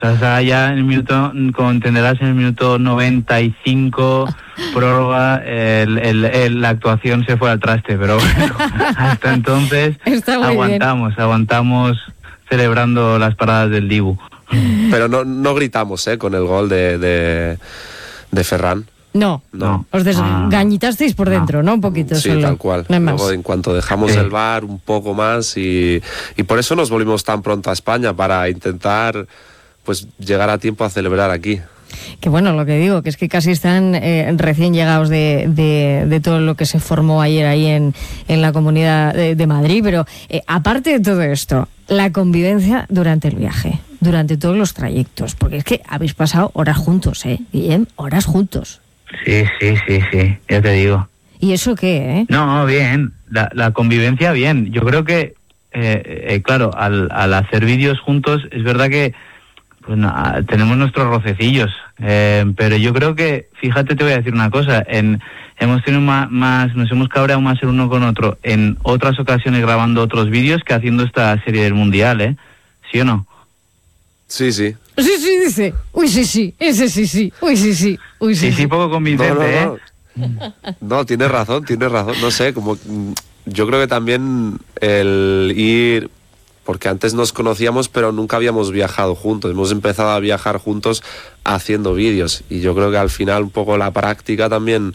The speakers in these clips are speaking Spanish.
O sea, ya en el minuto, como entenderás, en el minuto 95, prórroga, la actuación se fue al traste, pero bueno, hasta entonces aguantamos celebrando las paradas del Dibu. Pero no gritamos, con el gol de Ferran. No. Os desgañitasteis por dentro, ¿no? Un poquito sí, solo. Tal cual. No Luego, en cuanto dejamos el VAR un poco más y por eso nos volvimos tan pronto a España, para intentar pues llegar a tiempo a celebrar aquí. Que bueno, lo que digo, que es que casi están recién llegados de todo lo que se formó ayer ahí en la Comunidad de Madrid, pero aparte de todo esto, la convivencia durante el viaje, durante todos los trayectos, porque es que habéis pasado horas juntos, Guillem, horas juntos. Sí, ya te digo. ¿Y eso qué, No, bien, la convivencia bien. Yo creo que, claro, al hacer vídeos juntos, es verdad que pues tenemos nuestros rocecillos, pero yo creo que, fíjate, te voy a decir una cosa, hemos tenido nos hemos cabreado más el uno con otro en otras ocasiones grabando otros vídeos que haciendo esta serie del Mundial, ¿sí o no? Sí. Sí, dice. Uy, sí. Ese sí. Uy, sí. Sí, poco convincente, No, tienes razón. No sé, como yo creo que también el ir, porque antes nos conocíamos pero nunca habíamos viajado juntos, hemos empezado a viajar juntos haciendo vídeos, y yo creo que al final un poco la práctica también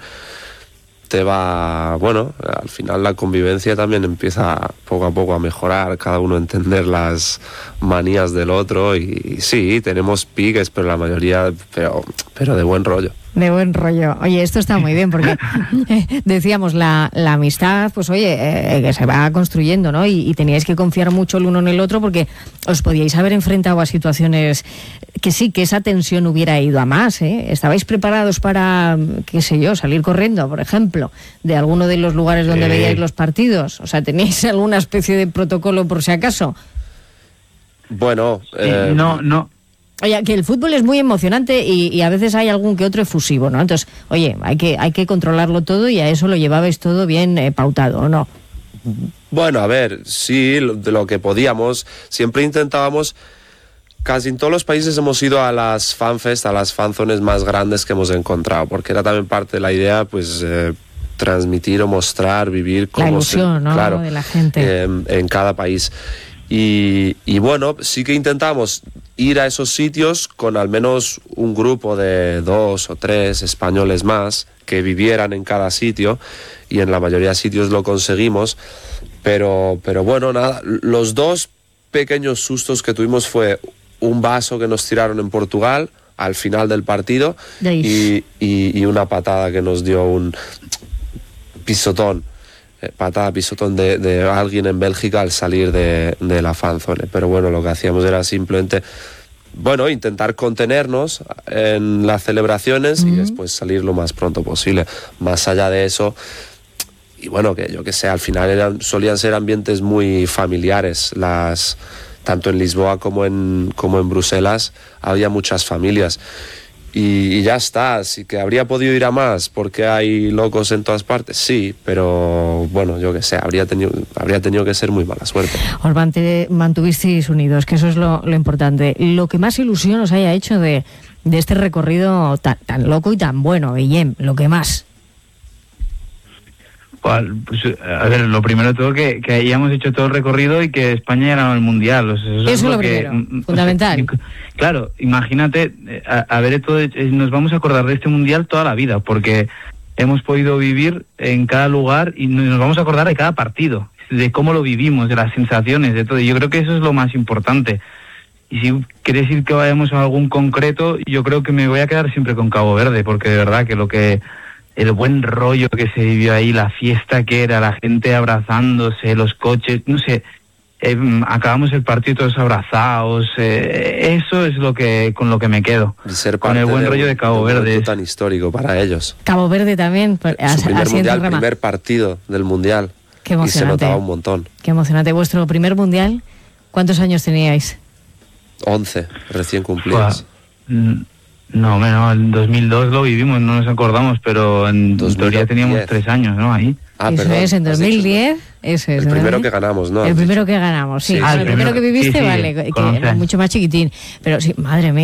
te va, bueno, al final la convivencia también empieza poco a poco a mejorar, cada uno a entender las manías del otro, y sí, tenemos piques, pero la mayoría, pero de buen rollo. De buen rollo. Oye, esto está muy bien porque decíamos, la amistad, pues oye, que se va construyendo, ¿no? Y teníais que confiar mucho el uno en el otro, porque os podíais haber enfrentado a situaciones que sí, que esa tensión hubiera ido a más, ¿Estabais preparados para, qué sé yo, salir corriendo, por ejemplo, de alguno de los lugares donde veíais los partidos? O sea, ¿tenéis alguna especie de protocolo por si acaso? Bueno, no. Oye, que el fútbol es muy emocionante y a veces hay algún que otro efusivo, ¿no? Entonces, oye, hay que controlarlo todo, y a eso lo llevabais todo bien pautado, ¿o no? Bueno, a ver, sí, de lo que podíamos. Siempre intentábamos, casi en todos los países hemos ido a las fanfest, a las fanzones más grandes que hemos encontrado, porque era también parte de la idea, pues transmitir o mostrar, vivir como la ilusión, ¿no? Claro, de la gente en cada país. Y bueno, sí que intentamos ir a esos sitios con al menos un grupo de 2 o 3 españoles más que vivieran en cada sitio, y en la mayoría de sitios lo conseguimos, pero bueno, nada, los 2 pequeños sustos que tuvimos fue un vaso que nos tiraron en Portugal al final del partido y una patada que nos dio un pisotón. Pisotón de alguien en Bélgica al salir de la fanzone. Pero bueno, lo que hacíamos era simplemente, bueno, intentar contenernos en las celebraciones y después salir lo más pronto posible. Más allá de eso, y bueno, que yo que sé, al final solían ser ambientes muy familiares. Tanto en Lisboa como en Bruselas había muchas familias. Y ya está, sí que habría podido ir a más porque hay locos en todas partes, sí, pero bueno, yo qué sé, habría tenido que ser muy mala suerte. Os mantuvisteis unidos, que eso es lo importante. Lo que más ilusión os haya hecho de este recorrido tan loco y tan bueno, Guillem, lo que más. Pues, a ver, lo primero de todo que hayamos hecho todo el recorrido y que España haya ganado el Mundial. O sea, eso es lo primero, fundamental. Claro, imagínate, nos vamos a acordar de este Mundial toda la vida, porque hemos podido vivir en cada lugar y nos vamos a acordar de cada partido, de cómo lo vivimos, de las sensaciones, de todo. Y yo creo que eso es lo más importante. Y si quieres decir que vayamos a algún concreto, yo creo que me voy a quedar siempre con Cabo Verde, porque de verdad que el buen rollo que se vivió ahí, la fiesta que era, la gente abrazándose, los coches, no sé, acabamos el partido todos abrazados, eso es con lo que me quedo, con el buen rollo de Cabo Verde. Tan histórico para ellos. Cabo Verde también, su primer mundial, primer partido del mundial. Qué emocionante. Y se notaba un montón. Qué emocionante. ¿Vuestro primer mundial? ¿Cuántos años teníais? 11, recién cumplidos. No, en 2002 lo vivimos, no nos acordamos, pero en teoría teníamos 3 años, ¿no? Ahí. Eso perdón, es, en 2010, eso es. El primero que ganamos, ¿no? El primero que ganamos, sí. El primero que viviste, vale, que era mucho más chiquitín. Pero sí, madre mía.